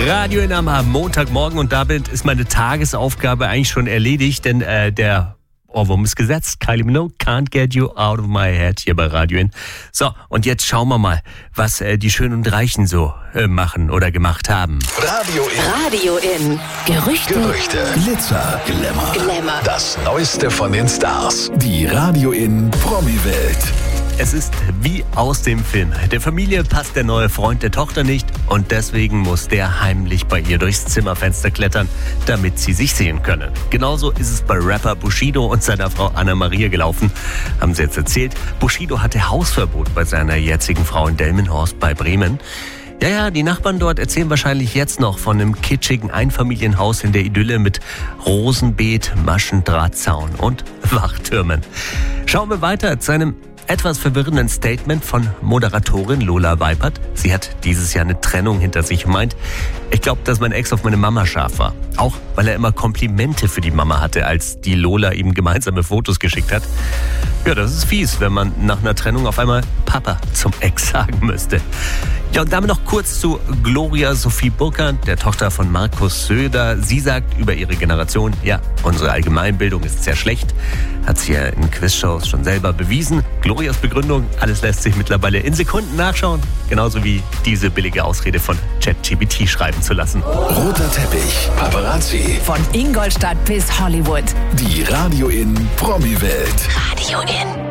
Radio in am Montagmorgen und damit ist meine Tagesaufgabe eigentlich schon erledigt, denn der Ohrwurm ist gesetzt. Kylie Minogue, Can't Get You Out of My Head hier bei Radio In. So, und jetzt schauen wir mal, was die Schönen und Reichen so machen oder gemacht haben. Radio In. Gerüchte. Glitzer. Glamour. Das Neueste von den Stars. Die Radio In Promi-Welt. Es ist wie aus dem Film. Der Familie passt der neue Freund der Tochter nicht und deswegen muss der heimlich bei ihr durchs Zimmerfenster klettern, damit sie sich sehen können. Genauso ist es bei Rapper Bushido und seiner Frau Anna-Maria gelaufen, haben sie jetzt erzählt. Bushido hatte Hausverbot bei seiner jetzigen Frau in Delmenhorst bei Bremen. Ja, die Nachbarn dort erzählen wahrscheinlich jetzt noch von einem kitschigen Einfamilienhaus in der Idylle mit Rosenbeet, Maschendrahtzaun und Wachtürmen. Schauen wir weiter zu einem etwas verwirrenden Statement von Moderatorin Lola Weipert. Sie hat dieses Jahr eine Trennung hinter sich und meint, ich glaube, dass mein Ex auf meine Mama scharf war. Auch weil er immer Komplimente für die Mama hatte, als die Lola ihm gemeinsame Fotos geschickt hat. Ja, das ist fies, wenn man nach einer Trennung auf einmal Papa zum Ex sagen müsste. Ja, und damit noch kurz zu Gloria Sophie Burkhardt, der Tochter von Markus Söder. Sie sagt über ihre Generation, ja, unsere Allgemeinbildung ist sehr schlecht. Hat sie ja in Quizshows schon selber bewiesen. Glorias Begründung, alles lässt sich mittlerweile in Sekunden nachschauen. Genauso wie diese billige Ausrede von ChatGPT schreiben zu lassen. Roter Teppich, Paparazzi. Von Ingolstadt bis Hollywood. Die Radio In Promi-Welt. Radio In.